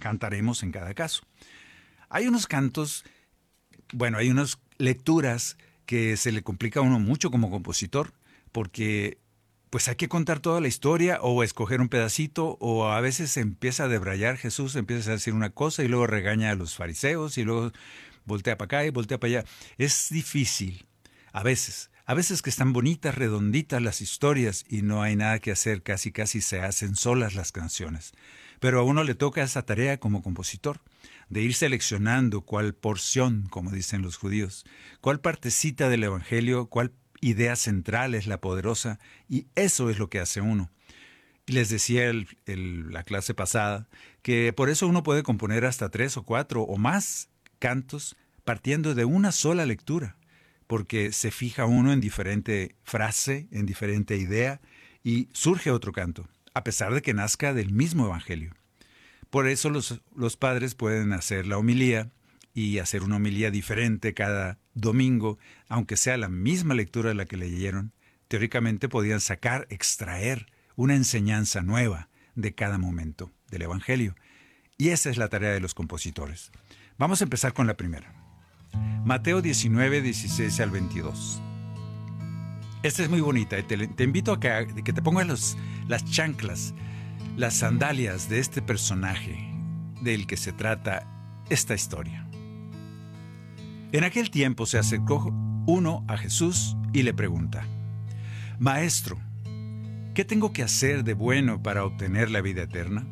cantaremos en cada caso. Hay unos cantos, bueno, hay unas lecturas que se le complica a uno mucho como compositor, porque pues hay que contar toda la historia o escoger un pedacito, o a veces se empieza a debrayar Jesús, empieza a decir una cosa y luego regaña a los fariseos y luego voltea para acá y voltea para allá. Es difícil, a veces que están bonitas, redonditas las historias y no hay nada que hacer, casi se hacen solas las canciones. Pero a uno le toca esa tarea como compositor, de ir seleccionando cuál porción, como dicen los judíos, cuál partecita del Evangelio, cuál idea central es la poderosa, y eso es lo que hace uno. Y les decía la clase pasada que por eso uno puede componer hasta 3 o 4 o más cantos partiendo de una sola lectura, porque se fija uno en diferente frase, en diferente idea, y surge otro canto, a pesar de que nazca del mismo Evangelio. Por eso los padres pueden hacer la homilía y hacer una homilía diferente cada domingo, aunque sea la misma lectura de la que leyeron. Teóricamente podían extraer una enseñanza nueva de cada momento del Evangelio. Y esa es la tarea de los compositores. Vamos a empezar con la primera. Mateo 19, 16 al 22. Esta es muy bonita. Te invito a que te pongas las chanclas, las sandalias de este personaje del que se trata esta historia. En aquel tiempo se acercó uno a Jesús y le pregunta: Maestro, ¿qué tengo que hacer de bueno para obtener la vida eterna?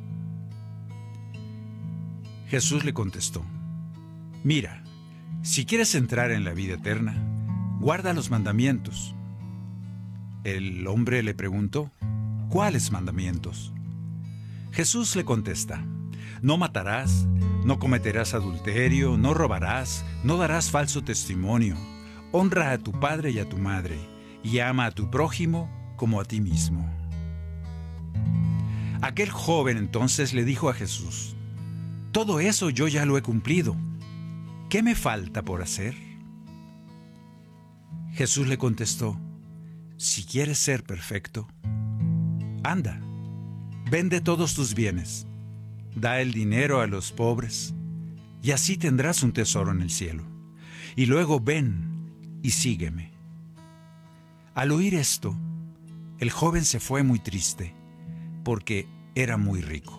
Jesús le contestó: Mira, si quieres entrar en la vida eterna, guarda los mandamientos. El hombre le preguntó: ¿Cuáles mandamientos? Jesús le contesta: No matarás, no cometerás adulterio, no robarás, no darás falso testimonio, honra a tu padre y a tu madre, y ama a tu prójimo como a ti mismo. Aquel joven entonces le dijo a Jesús: Todo eso yo ya lo he cumplido. ¿Qué me falta por hacer? Jesús le contestó: Si quieres ser perfecto, anda, vende todos tus bienes, da el dinero a los pobres, y así tendrás un tesoro en el cielo. Y luego ven y sígueme. Al oír esto, el joven se fue muy triste, porque era muy rico.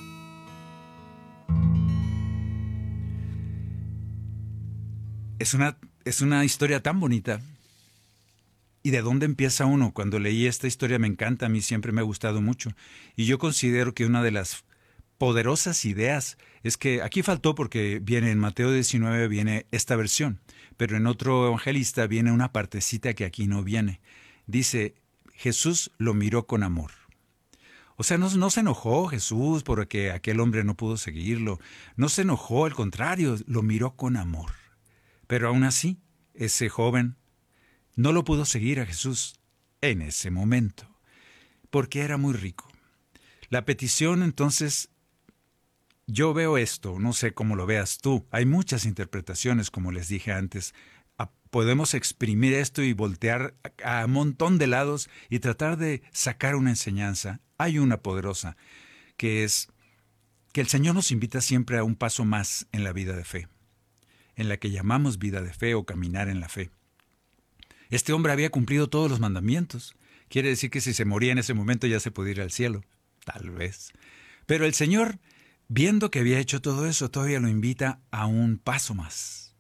Es una historia tan bonita. ¿Y de dónde empieza uno? Cuando leí esta historia me encanta, a mí siempre me ha gustado mucho. Y yo considero que una de las poderosas ideas es que aquí faltó porque viene en Mateo 19 viene esta versión, pero en otro evangelista viene una partecita que aquí no viene. Dice: Jesús lo miró con amor. O sea, no se enojó Jesús porque aquel hombre no pudo seguirlo. No se enojó, al contrario, lo miró con amor. Pero aún así, ese joven no lo pudo seguir a Jesús en ese momento, porque era muy rico. La petición, entonces, yo veo esto, no sé cómo lo veas tú. Hay muchas interpretaciones, como les dije antes. Podemos exprimir esto y voltear a un montón de lados y tratar de sacar una enseñanza. Hay una poderosa, que es que el Señor nos invita siempre a un paso más en la vida de fe, en la que llamamos vida de fe o caminar en la fe. Este hombre había cumplido todos los mandamientos. Quiere decir que si se moría en ese momento ya se podía ir al cielo. Tal vez. Pero el Señor, viendo que había hecho todo eso, todavía lo invita a un paso más.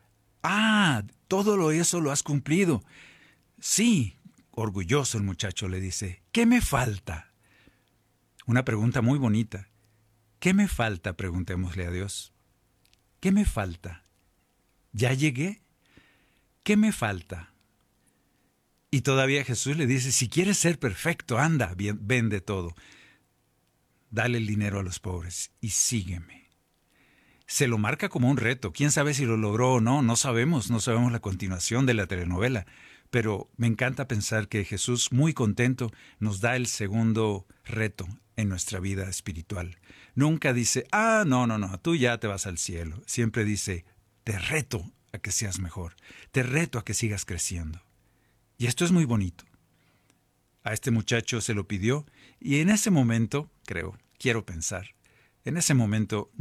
Todo eso lo has cumplido. Sí, orgulloso el muchacho le dice: ¿Qué me falta? Una pregunta muy bonita. ¿Qué me falta? Preguntémosle a Dios. ¿Qué me falta? ¿Ya llegué? ¿Qué me falta? Y todavía Jesús le dice: si quieres ser perfecto, anda, vende todo. Dale el dinero a los pobres y sígueme. Se lo marca como un reto. ¿Quién sabe si lo logró o no? No sabemos la continuación de la telenovela. Pero me encanta pensar que Jesús, muy contento, nos da el segundo reto en nuestra vida espiritual. Nunca dice: no, tú ya te vas al cielo. Siempre dice: te reto a que seas mejor. Te reto a que sigas creciendo. Y esto es muy bonito. A este muchacho se lo pidió y en ese momento, quiero pensar, en ese momento